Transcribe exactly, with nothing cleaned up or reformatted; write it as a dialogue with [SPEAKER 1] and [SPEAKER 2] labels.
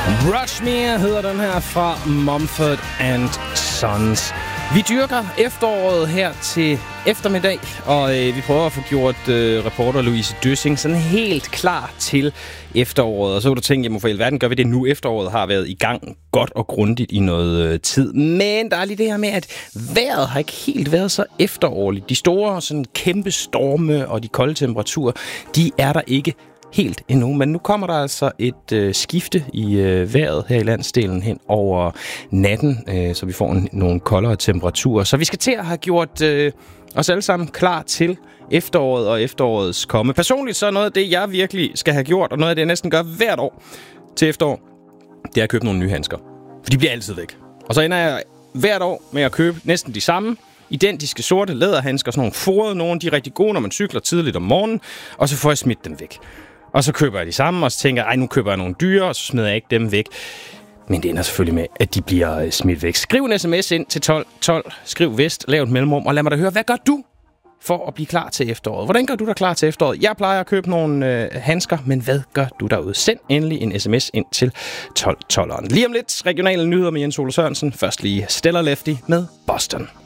[SPEAKER 1] Rush Me hedder den her fra Mumford and Sons. Vi dyrker efteråret her til eftermiddag, og øh, vi prøver at få gjort øh, reporter Louise Døssing sådan helt klar til efteråret. Og så vil du tænke, jamen for i verden gør vi det nu. Efteråret har været i gang godt og grundigt i noget øh, tid. Men der er lige det her med, at vejret har ikke helt været så efterårligt. De store sådan kæmpe storme og de kolde temperaturer, de er der ikke helt endnu, men nu kommer der altså et øh, skifte i øh, vejret her i landsdelen hen over natten, øh, så vi får en, nogle koldere temperaturer. Så vi skal til at have gjort øh, os alle sammen klar til efteråret og efterårets komme. Personligt så er noget af det, jeg virkelig skal have gjort, og noget af det, jeg næsten gør hvert år til efterår, det er at købe nogle nye handsker. For de bliver altid væk. Og så ender jeg hvert år med at købe næsten de samme, identiske sorte læderhandsker, sådan nogle forede nogle, de er rigtig gode, når man cykler tidligt om morgenen, og så får jeg smidt dem væk. Og så køber jeg de samme, og så tænker jeg, ej, nu køber jeg nogle dyre, og så smider jeg ikke dem væk. Men det ender selvfølgelig med, at de bliver smidt væk. Skriv en sms ind til tolv tolv, skriv vest, lav et mellemrum, og lad mig da høre, hvad gør du for at blive klar til efteråret? Hvordan gør du dig klar til efteråret? Jeg plejer at købe nogle øh, handsker, men hvad gør du derude? Send endelig en sms ind til tolv tolv. Lige om lidt regionale nyheder med Jens Ole Sørensen. Først lige Stellar Lefty med Boston.